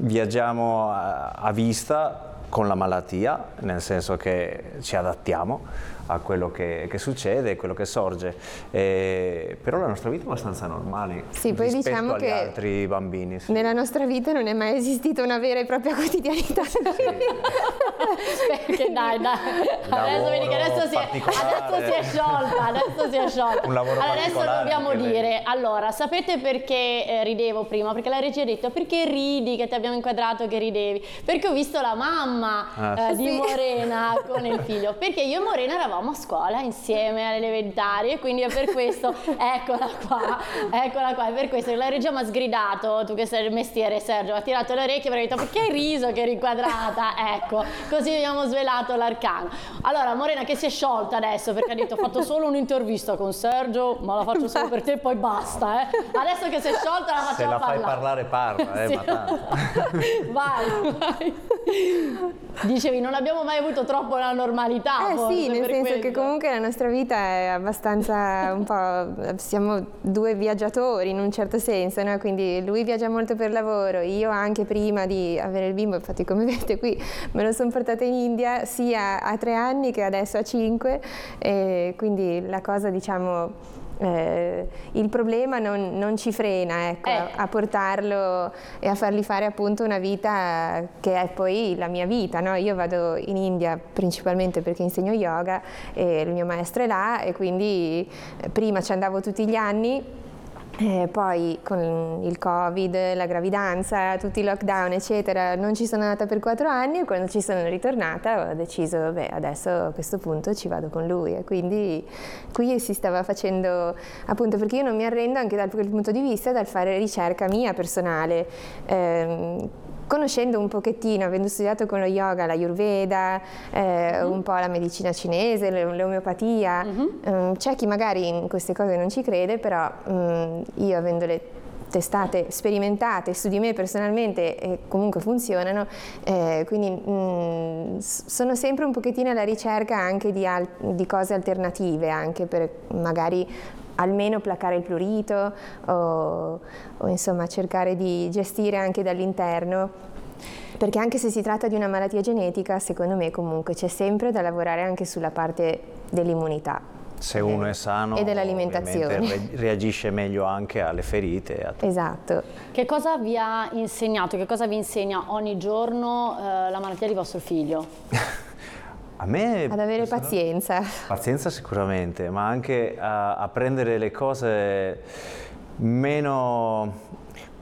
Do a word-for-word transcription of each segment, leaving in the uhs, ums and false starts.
viaggiamo a, a vista con la malattia, nel senso che ci adattiamo a quello che, che succede e quello che sorge, e, però la nostra vita è abbastanza normale, sì, poi rispetto diciamo agli che altri bambini. Sì. Nella nostra vita non è mai esistita una vera e propria quotidianità. Sì. Perché dai, dai. Adesso vedi che adesso si, è, adesso si è sciolta, adesso si è sciolta. Un lavoro allora, adesso dobbiamo dire, lei... allora, sapete perché eh, ridevo prima? Perché la regia ha detto, perché ridi, che ti abbiamo inquadrato che ridevi? Perché ho visto la mamma ah, eh, di sì. Morena con il figlio, perché io e Morena eravamo a scuola insieme alle elementari e quindi è per questo, eccola qua, eccola qua, è per questo che la regia mi ha sgridato, tu che sei il mestiere Sergio, ha tirato le orecchie e mi ha detto perché hai riso che è riquadrata, ecco, così abbiamo svelato l'arcano. Allora Morena che si è sciolta adesso perché ha detto ho fatto solo un'intervista con Sergio, ma la faccio solo per te e poi basta, eh. Adesso che si è sciolta la facciamo parlare. Se la fai parlare. parlare parla, eh, sì. ma tanto. Vai, vai. Dicevi, non abbiamo mai avuto troppo la normalità. Eh forse, sì, nel per senso quello. che comunque la nostra vita è abbastanza un po', siamo due viaggiatori in un certo senso, no? Quindi lui viaggia molto per lavoro, io anche prima di avere il bimbo, infatti come vedete qui me lo sono portata in India sia a tre anni che adesso a cinque, e quindi la cosa diciamo... Eh, il problema non, non ci frena, ecco, eh. a, a portarlo e a fargli fare appunto una vita che è poi la mia vita, no? Io vado in India principalmente perché insegno yoga e il mio maestro è là e quindi eh, prima ci andavo tutti gli anni. Eh, poi con il Covid, la gravidanza, tutti i lockdown eccetera non ci sono andata per quattro anni e quando ci sono ritornata ho deciso vabbè adesso a questo punto ci vado con lui e quindi qui si stava facendo appunto perché io non mi arrendo anche dal quel punto di vista dal fare ricerca mia personale. Eh, Conoscendo un pochettino, avendo studiato con lo yoga, l'ayurveda, eh, mm-hmm. un po' la medicina cinese, l'omeopatia, mm-hmm. um, c'è chi magari in queste cose non ci crede, però um, io avendole testate, sperimentate su di me personalmente e comunque funzionano, eh, quindi mh, sono sempre un pochettino alla ricerca anche di, al di cose alternative, anche per magari almeno placare il prurito o, o insomma cercare di gestire anche dall'interno, perché anche se si tratta di una malattia genetica secondo me comunque c'è sempre da lavorare anche sulla parte dell'immunità. Se uno è sano e dell'alimentazione reagisce meglio anche alle ferite. Esatto. Che cosa vi ha insegnato, che cosa vi insegna ogni giorno eh, la malattia di vostro figlio? A me, ad avere pazienza. Pazienza sicuramente, ma anche a, a prendere le cose meno,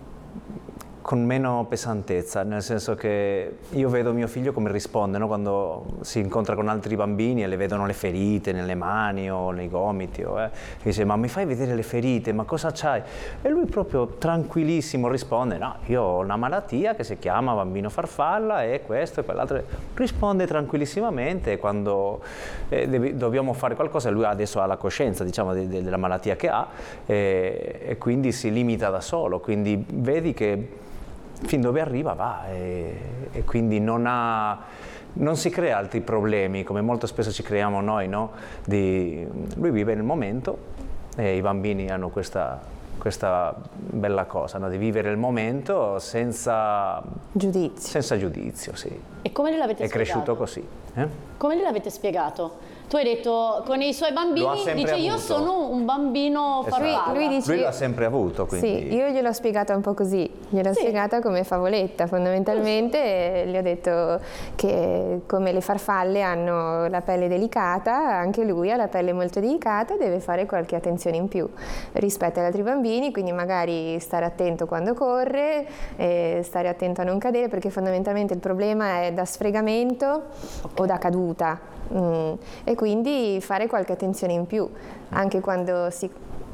con meno pesantezza, nel senso che io vedo mio figlio come risponde, no? Quando si incontra con altri bambini e le vedono le ferite nelle mani o nei gomiti, o, eh, e dice ma mi fai vedere le ferite, ma cosa c'hai? E lui proprio tranquillissimo risponde no, io ho una malattia che si chiama bambino farfalla e questo e quell'altro, risponde tranquillissimamente quando eh, devi, dobbiamo fare qualcosa, lui adesso ha la coscienza diciamo de, de, della malattia che ha e, e quindi si limita da solo, quindi vedi che fin dove arriva va e, e quindi non, ha, non si crea altri problemi come molto spesso ci creiamo noi, no? Di, lui vive nel momento e i bambini hanno questa, questa bella cosa, no? Di vivere il momento senza giudizio, senza giudizio sì. E come gliel'avete spiegato? È cresciuto così. Eh? Come gliel'avete spiegato? Tu hai detto con i suoi bambini, dice avuto. io sono un bambino esatto. farfalla. Lui, dice, lui l'ha sempre avuto, quindi... Sì, io gliel'ho spiegata un po' così, gliel'ho sì. spiegata come favoletta fondamentalmente, gli ho detto che come le farfalle hanno la pelle delicata, anche lui ha la pelle molto delicata e deve fare qualche attenzione in più rispetto agli altri bambini, quindi magari stare attento quando corre, e stare attento a non cadere, perché fondamentalmente il problema è da sfregamento okay. o da caduta. Mm. E quindi fare qualche attenzione in più anche quando si,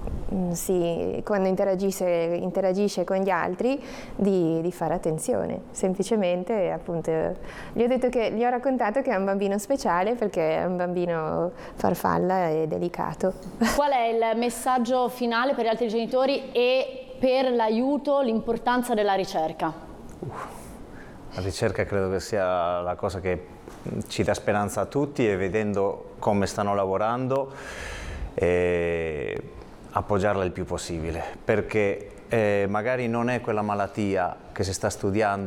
si quando interagisce, interagisce con gli altri di, di fare attenzione semplicemente, appunto gli ho detto che gli ho raccontato che è un bambino speciale perché è un bambino farfalla e delicato. Qual è il messaggio finale per gli altri genitori e per l'aiuto, l'importanza della ricerca? Uh, la ricerca credo che sia la cosa che ci dà speranza a tutti e vedendo come stanno lavorando eh, appoggiarla il più possibile, perché eh, magari non è quella malattia che si sta studiando